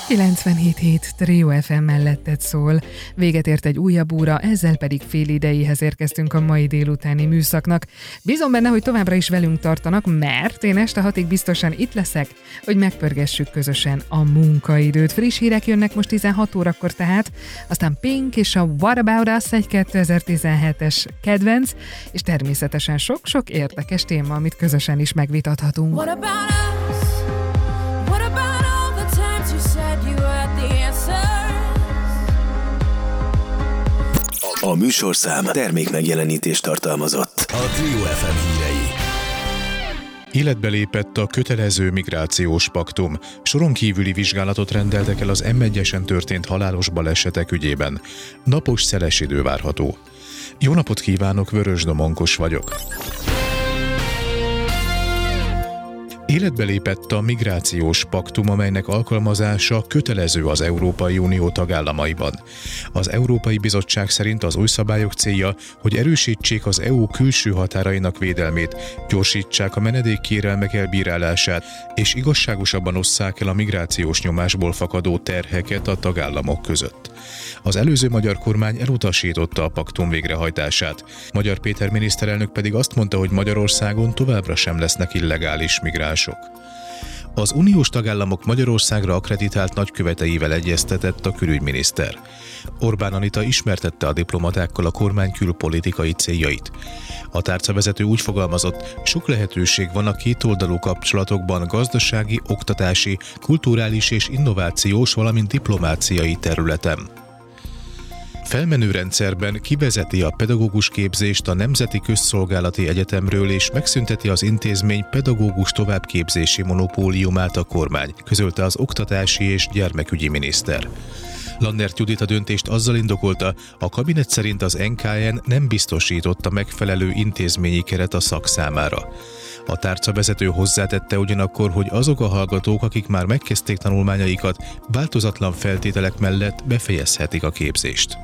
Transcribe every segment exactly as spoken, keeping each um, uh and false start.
kilencvenhét hét Trio ef em melletted szól. Véget ért egy újabb óra, ezzel pedig fél idejéhez érkeztünk a mai délutáni műszaknak. Bízom benne, hogy továbbra is velünk tartanak, mert én este hatig biztosan itt leszek, hogy megpörgessük közösen a munkaidőt. Friss hírek jönnek most tizenhat órakor tehát, aztán Pink és a What About Us egy kétezer-tizenhetes kedvenc, és természetesen sok-sok érdekes téma, amit közösen is megvitathatunk. What about us? What about all the times you said you had the answers? A műsorszám termékmegjelenítést tartalmazott. A Trio ef em hírei. Életbe lépett a kötelező migrációs paktum. Soron kívüli vizsgálatot rendeltek el az em egyesen történt halálos balesetek ügyében. Napos, szeles idő várható. Jó napot kívánok, Vörös Domonkos vagyok. Életbe lépett a migrációs paktum, amelynek alkalmazása kötelező az Európai Unió tagállamaiban. Az Európai Bizottság szerint az új szabályok célja, hogy erősítsék az é u külső határainak védelmét, gyorsítsák a menedékkérelmek elbírálását, és igazságosabban osszák el a migrációs nyomásból fakadó terheket a tagállamok között. Az előző magyar kormány elutasította a paktum végrehajtását. Magyar Péter miniszterelnök pedig azt mondta, hogy Magyarországon továbbra sem lesznek illegális migránsok. Az uniós tagállamok Magyarországra akkreditált nagyköveteivel egyeztetett a külügyminiszter. Orbán Anita ismertette a diplomatákkal a kormány külpolitikai céljait. A tárcavezető úgy fogalmazott, sok lehetőség van a kétoldalú kapcsolatokban gazdasági, oktatási, kulturális és innovációs, valamint diplomáciai területen. Felmenő rendszerben kivezeti a pedagógus képzést a Nemzeti Közszolgálati Egyetemről és megszünteti az intézmény pedagógus továbbképzési monopóliumát a kormány, közölte az oktatási és gyermekügyi miniszter. Lannert Judit a döntést azzal indokolta, a kabinet szerint az en ká en nem biztosította megfelelő intézményi keret a szak számára. A tárcavezető hozzátette ugyanakkor, hogy azok a hallgatók, akik már megkezdték tanulmányaikat, változatlan feltételek mellett befejezhetik a képzést.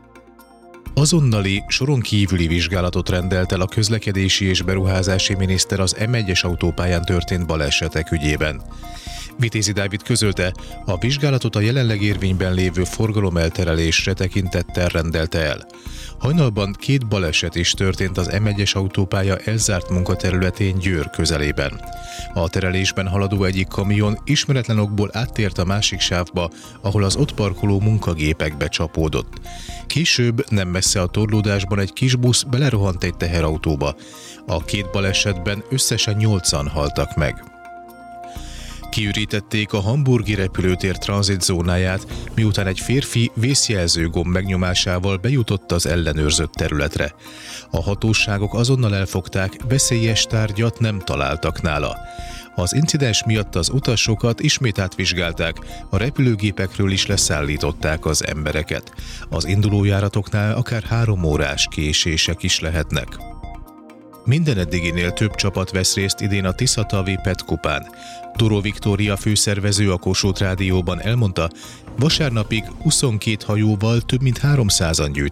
Azonnali, soron kívüli vizsgálatot rendelt el a közlekedési és beruházási miniszter az em egyes autópályán történt balesetek ügyében. Vitézi Dávid közölte, a vizsgálatot a jelenleg érvényben lévő forgalomelterelésre tekintettel rendelte el. Hajnalban két baleset is történt az em egyes autópálya elzárt munkaterületén Győr közelében. A terelésben haladó egyik kamion ismeretlen okból áttért a másik sávba, ahol az ott parkoló munkagépekbe csapódott. Később, nem messze a torlódásban egy kis busz belerohant egy teherautóba. A két balesetben összesen nyolcan haltak meg. Kiürítették a hamburgi repülőtér tranzitzónáját, miután egy férfi vészjelző gomb megnyomásával bejutott az ellenőrzött területre. A hatóságok azonnal elfogták, veszélyes tárgyat nem találtak nála. Az incidens miatt az utasokat ismét átvizsgálták, a repülőgépekről is leszállították az embereket. Az indulójáratoknál akár három órás késések is lehetnek. Minden eddiginél több csapat vesz részt idén a Tiszatavi Pet Kupán. Turó Viktória főszervező a Kossuth Rádióban elmondta, vasárnapig huszonkét hajóval több mint háromszázan gyűjtöttek